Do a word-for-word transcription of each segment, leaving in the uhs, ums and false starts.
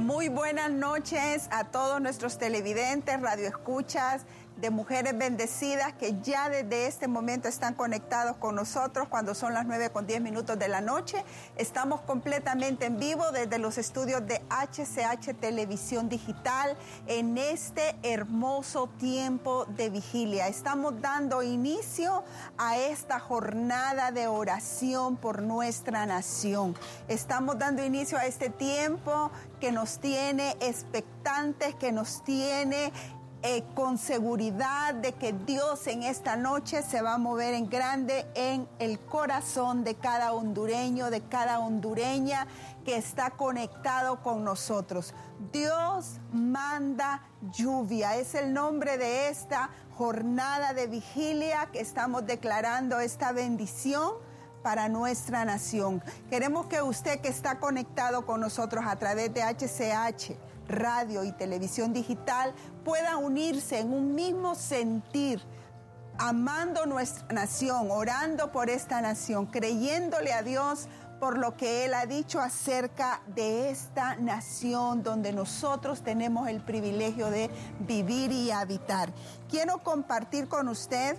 Muy buenas noches a todos nuestros televidentes, radioescuchas de Mujeres Bendecidas que ya desde este momento están conectados con nosotros cuando son las nueve con diez minutos de la noche. Estamos completamente en vivo desde los estudios de H C H Televisión Digital en este hermoso tiempo de vigilia. Estamos dando inicio a esta jornada de oración por nuestra nación. Estamos dando inicio a este tiempo que nos tiene expectantes, que nos tiene Eh, con seguridad de que Dios en esta noche se va a mover en grande en el corazón de cada hondureño, de cada hondureña que está conectado con nosotros. Dios manda lluvia, es el nombre de esta jornada de vigilia que estamos declarando esta bendición para nuestra nación. Queremos que usted que está conectado con nosotros a través de H C H, radio y televisión digital, pueda unirse en un mismo sentir, amando nuestra nación, orando por esta nación, creyéndole a Dios por lo que Él ha dicho acerca de esta nación donde nosotros tenemos el privilegio de vivir y habitar. Quiero compartir con usted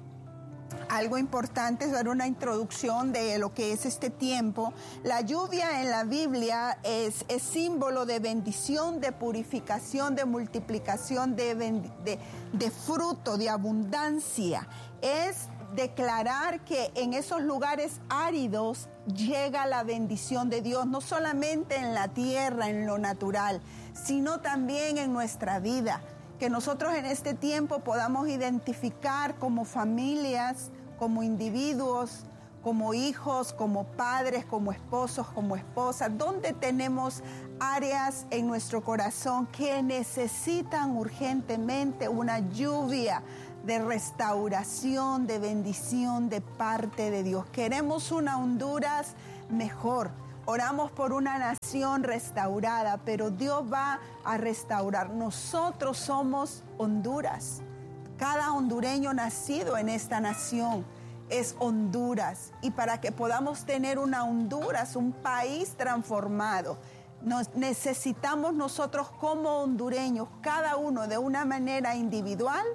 algo importante, dar una introducción de lo que es este tiempo. La lluvia en la Biblia es, es símbolo de bendición, de purificación, de multiplicación, de, de, de fruto, de abundancia. Es declarar que en esos lugares áridos llega la bendición de Dios, no solamente en la tierra, en lo natural, sino también en nuestra vida. Que nosotros en este tiempo podamos identificar como familias, como individuos, como hijos, como padres, como esposos, como esposas, donde tenemos áreas en nuestro corazón que necesitan urgentemente una lluvia de restauración, de bendición de parte de Dios. Queremos una Honduras mejor. Oramos por una nación restaurada, pero Dios va a restaurar. Nosotros somos Honduras. Cada hondureño nacido en esta nación es Honduras. Y para que podamos tener una Honduras, un país transformado, nos necesitamos nosotros como hondureños, cada uno de una manera individual,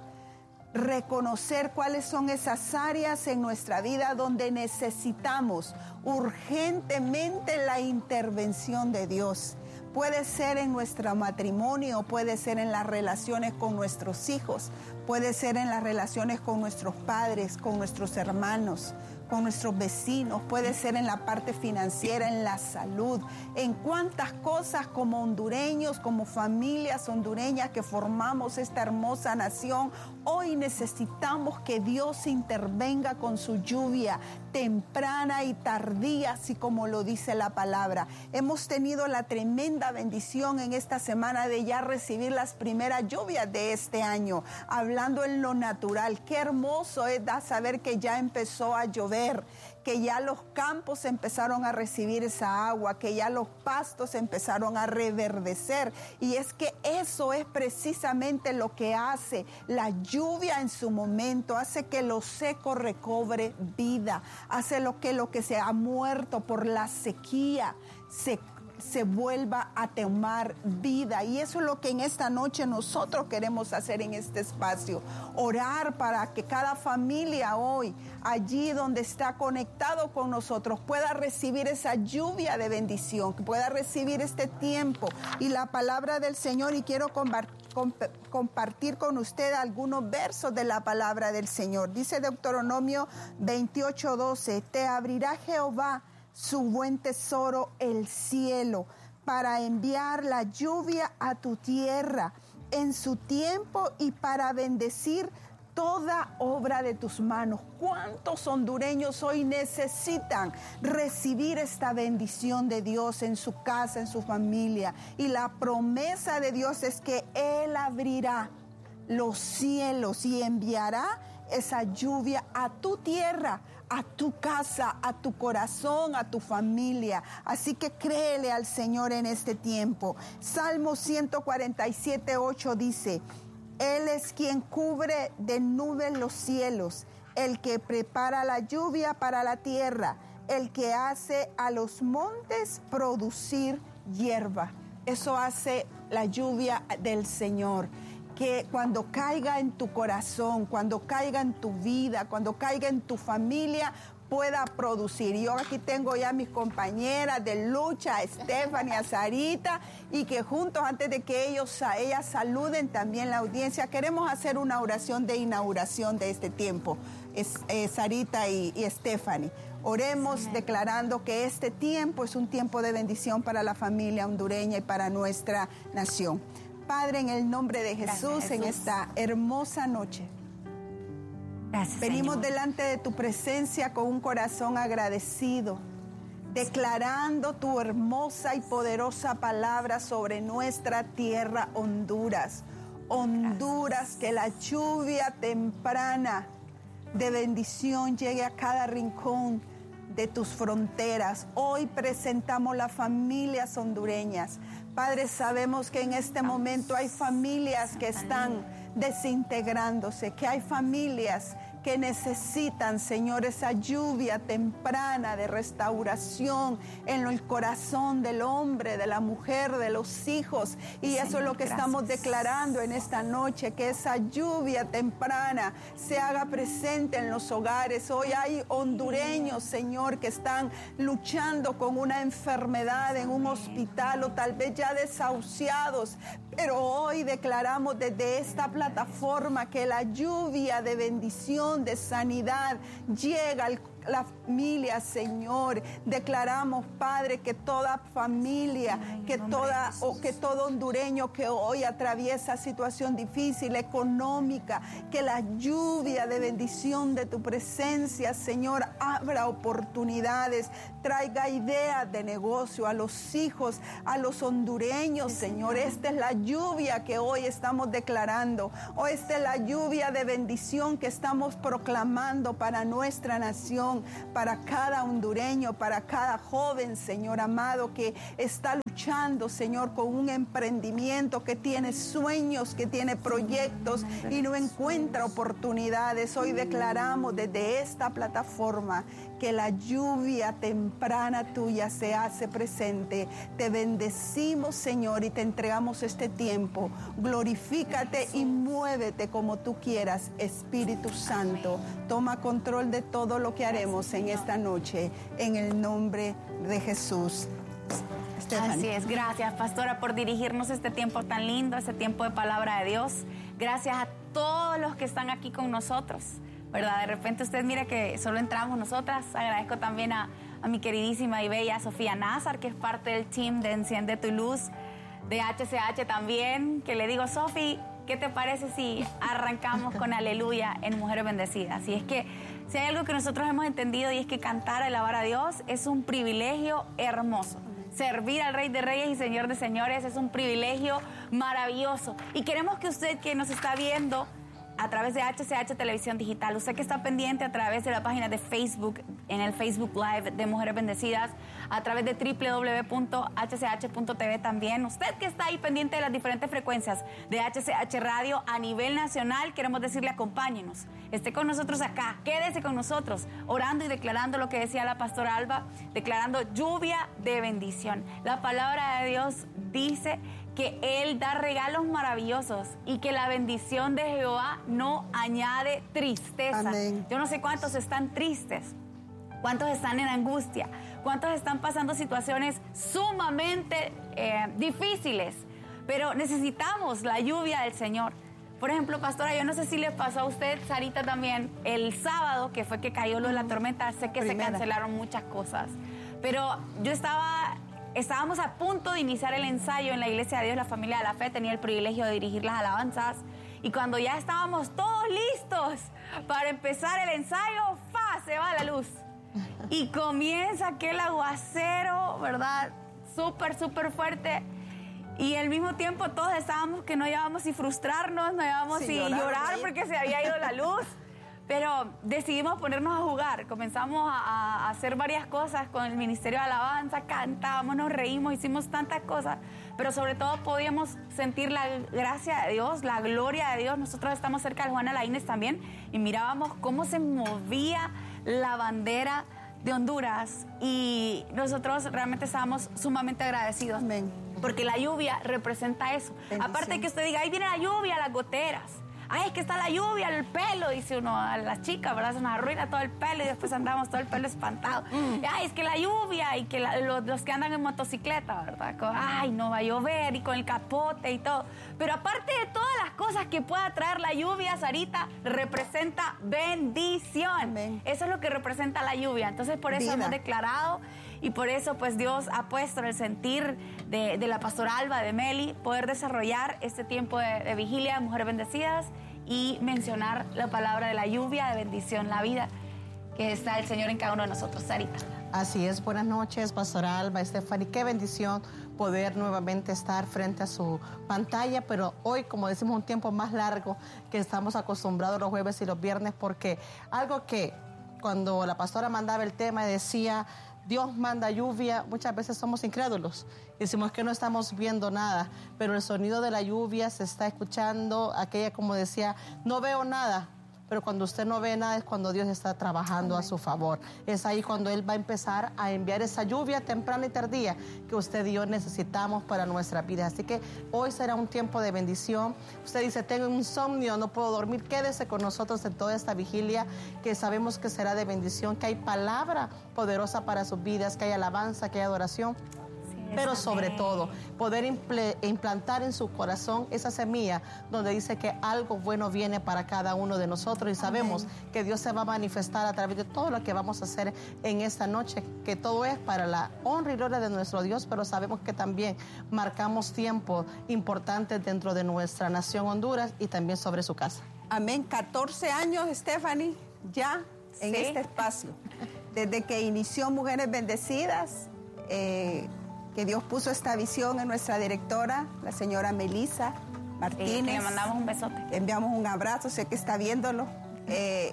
reconocer cuáles son esas áreas en nuestra vida donde necesitamos urgentemente la intervención de Dios. Puede ser en nuestro matrimonio, puede ser en las relaciones con nuestros hijos, puede ser en las relaciones con nuestros padres, con nuestros hermanos, con nuestros vecinos, puede ser en la parte financiera, en la salud, en cuántas cosas como hondureños, como familias hondureñas que formamos esta hermosa nación. Hoy necesitamos que Dios intervenga con su lluvia temprana y tardía, así como lo dice la palabra. Hemos tenido la tremenda bendición en esta semana de ya recibir las primeras lluvias de este año, hablando en lo natural. Qué hermoso es saber que ya empezó a llover, que ya los campos empezaron a recibir esa agua, que ya los pastos empezaron a reverdecer. Y es que eso es precisamente lo que hace la lluvia en su momento, hace que lo seco recobre vida, hace lo que lo que se ha muerto por la sequía se se vuelva a tomar vida. Y eso es lo que en esta noche nosotros queremos hacer en este espacio, orar para que cada familia hoy, allí donde está conectado con nosotros, pueda recibir esa lluvia de bendición, que pueda recibir este tiempo y la palabra del Señor. Y quiero compartir con usted algunos versos de la palabra del Señor. Dice Deuteronomio veintiocho doce, te abrirá Jehová su buen tesoro, el cielo, para enviar la lluvia a tu tierra en su tiempo y para bendecir toda obra de tus manos. ¿Cuántos hondureños hoy necesitan recibir esta bendición de Dios en su casa, en su familia? Y la promesa de Dios es que Él abrirá los cielos y enviará esa lluvia a tu tierra, a tu casa, a tu corazón, a tu familia. Así que créele al Señor en este tiempo. Salmo ciento cuarenta y siete, ocho dice, Él es quien cubre de nubes los cielos, el que prepara la lluvia para la tierra, el que hace a los montes producir hierba. eso hace la lluvia del Señor. Que cuando caiga en tu corazón, cuando caiga en tu vida, cuando caiga en tu familia, pueda producir. Yo aquí tengo ya a mis compañeras de lucha, a Stephanie, a Sarita, y que juntos, antes de que ellos, ellas saluden también la audiencia, queremos hacer una oración de inauguración de este tiempo, es, eh, Sarita y, y Stephanie. Oremos Amén. Declarando que este tiempo es un tiempo de bendición para la familia hondureña y para nuestra nación. Padre, en el nombre de Jesús, Gracias, Jesús. En esta hermosa noche, Gracias, venimos Señor. Delante de tu presencia con un corazón agradecido, declarando tu hermosa y poderosa palabra sobre nuestra tierra, Honduras. Honduras, Gracias. Que la lluvia temprana de bendición llegue a cada rincón de tus fronteras. Hoy presentamos las familias hondureñas. Padre, sabemos que en este momento hay familias que están desintegrándose, que hay familias que necesitan, Señor, esa lluvia temprana de restauración en el corazón del hombre, de la mujer, de los hijos. Y Señor, eso es lo que gracias. Estamos declarando en esta noche, que esa lluvia temprana se haga presente en los hogares. Hoy hay hondureños, Señor, que están luchando con una enfermedad en un hospital o tal vez ya desahuciados. Pero hoy declaramos desde esta plataforma que la lluvia de bendición, de sanidad, llega al la familia, Señor. Declaramos, Padre, que toda familia, Ay, que toda o que todo hondureño que hoy atraviesa situación difícil económica, que la lluvia de bendición de tu presencia, Señor, abra oportunidades, traiga ideas de negocio a los hijos, a los hondureños, Señor. Esta es la lluvia que hoy estamos declarando. O esta es la lluvia de bendición que estamos proclamando para nuestra nación, para cada hondureño, para cada joven, Señor amado, que está luchando, Señor, con un emprendimiento, que tiene sueños, que tiene proyectos y no encuentra oportunidades. Hoy declaramos desde esta plataforma que la lluvia temprana tuya se hace presente. Te bendecimos, Señor, y te entregamos este tiempo. Glorifícate y muévete como tú quieras, Espíritu Santo. Toma control de todo lo que haremos en esta noche, en el nombre de Jesús. Stephanie. Así es, gracias, pastora, por dirigirnos este tiempo tan lindo, este tiempo de palabra de Dios. Gracias a todos los que están aquí con nosotros, ¿verdad? De repente usted mira que solo entramos nosotras. Agradezco también a, a mi queridísima y bella Sofía Nazar, que es parte del team de Enciende tu Luz, de H C H también, que le digo, Sofi, ¿qué te parece si arrancamos con Aleluya en Mujeres Bendecidas? Y es que si hay algo que nosotros hemos entendido, y es que cantar, alabar a Dios es un privilegio hermoso. Servir al Rey de Reyes y Señor de Señores es un privilegio maravilloso. Y queremos que usted, que nos está viendo a través de H C H Televisión Digital, usted que está pendiente a través de la página de Facebook, en el Facebook Live de Mujeres Bendecidas, a través de doble u doble u doble u punto h c h punto t v también, usted que está ahí pendiente de las diferentes frecuencias de H C H Radio a nivel nacional, queremos decirle, acompáñenos, esté con nosotros acá, quédese con nosotros, orando y declarando lo que decía la pastora Alba, declarando lluvia de bendición. La palabra de Dios dice que Él da regalos maravillosos y que la bendición de Jehová no añade tristeza. Amén. Yo no sé cuántos están tristes, cuántos están en angustia, cuántos están pasando situaciones sumamente eh, difíciles, pero necesitamos la lluvia del Señor. Por ejemplo, pastora, yo no sé si le pasó a usted, Sarita también, el sábado, que fue que cayó lo de la tormenta, sé que Primera. se cancelaron muchas cosas, pero yo estaba... Estábamos a punto de iniciar el ensayo en la Iglesia de Dios, la Familia de la Fe. Tenía el privilegio de dirigir las alabanzas. Y cuando ya estábamos todos listos para empezar el ensayo, ¡fa! Se va la luz. Y comienza aquel aguacero, ¿verdad? Súper, súper fuerte. Y al mismo tiempo todos estábamos que no llevábamos si frustrarnos, no llevábamos si llorar, llorar porque se había ido la luz. Pero decidimos ponernos a jugar, comenzamos a, a hacer varias cosas con el Ministerio de Alabanza, cantábamos, nos reímos, hicimos tantas cosas, pero sobre todo podíamos sentir la gracia de Dios, la gloria de Dios. Nosotros estamos cerca de Juana Laínez también y mirábamos cómo se movía la bandera de Honduras y nosotros realmente estábamos sumamente agradecidos. Amén. porque la lluvia representa eso. Bendición. Aparte de que usted diga, ahí viene la lluvia, las goteras. Ay, es que está la lluvia, el pelo, dice uno a las chicas, ¿verdad? Se nos arruina todo el pelo y después andamos todo el pelo espantado. Mm. Ay, es que la lluvia y que la, los, los que andan en motocicleta, ¿verdad? Con, ay, no va a llover y con el capote y todo. Pero aparte de todas las cosas que pueda traer la lluvia, Sarita, representa bendición. Amén. Eso es lo que representa la lluvia. Entonces, por eso Vida. hemos declarado y por eso, pues, Dios ha puesto en el sentir de, de la pastora Alba, de Meli, poder desarrollar este tiempo de, de vigilia de mujeres bendecidas y mencionar la palabra de la lluvia, de bendición, la vida que está el Señor en cada uno de nosotros. Sarita. Así es, buenas noches, pastora Alba, Stephanie, qué bendición poder nuevamente estar frente a su pantalla, pero hoy, como decimos, un tiempo más largo que estamos acostumbrados los jueves y los viernes, porque algo que cuando la pastora mandaba el tema decía, Dios manda lluvia, muchas veces somos incrédulos, decimos que no estamos viendo nada, pero el sonido de la lluvia se está escuchando, aquella como decía, no veo nada, pero cuando usted no ve nada es cuando Dios está trabajando Amén. a su favor. Es ahí cuando Él va a empezar a enviar esa lluvia temprana y tardía que usted y yo necesitamos para nuestra vida. Así que hoy será un tiempo de bendición. Usted dice, tengo insomnio, no puedo dormir. Quédese con nosotros en toda esta vigilia que sabemos que será de bendición, que hay palabra poderosa para sus vidas, que hay alabanza, que hay adoración. Pero sobre todo, poder implantar en su corazón esa semilla donde dice que algo bueno viene para cada uno de nosotros y sabemos Amén. que Dios se va a manifestar a través de todo lo que vamos a hacer en esta noche, que todo es para la honra y gloria de nuestro Dios, pero sabemos que también marcamos tiempos importantes dentro de nuestra nación Honduras y también sobre su casa. Amén. catorce años, Stephanie, ya en ¿Sí? este espacio. Desde que inició Mujeres Bendecidas, eh, que Dios puso esta visión en nuestra directora, la señora Melissa Martínez. Eh, le mandamos un besote. Enviamos un abrazo, sé que está viéndolo. Eh,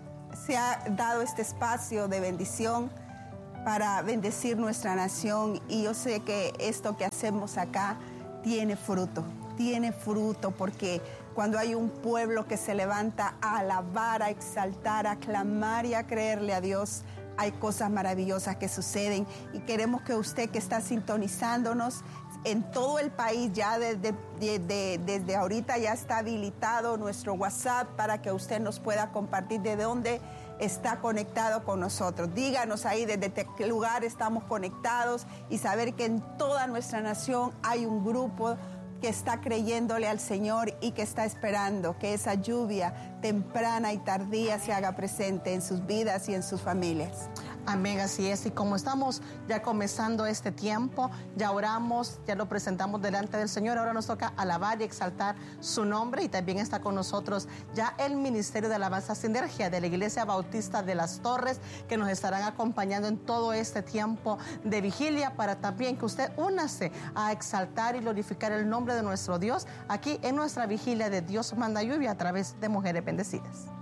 se ha dado este espacio de bendición para bendecir nuestra nación y yo sé que esto que hacemos acá tiene fruto, tiene fruto porque cuando hay un pueblo que se levanta a alabar, a exaltar, a clamar y a creerle a Dios, hay cosas maravillosas que suceden y queremos que usted que está sintonizándonos en todo el país, ya desde, desde, desde ahorita ya está habilitado nuestro WhatsApp para que usted nos pueda compartir de dónde está conectado con nosotros. Díganos ahí desde qué lugar estamos conectados y saber que en toda nuestra nación hay un grupo que está creyéndole al Señor y que está esperando que esa lluvia temprana y tardía se haga presente en sus vidas y en sus familias. Amén, así es. Y como estamos ya comenzando este tiempo, ya oramos, ya lo presentamos delante del Señor, ahora nos toca alabar y exaltar su nombre y también está con nosotros ya el Ministerio de Alabanza Sinergia de la Iglesia Bautista de las Torres, que nos estarán acompañando en todo este tiempo de vigilia para también que usted únase a exaltar y glorificar el nombre de nuestro Dios aquí en nuestra vigilia de Dios Manda Lluvia a través de Mujeres Bendecidas.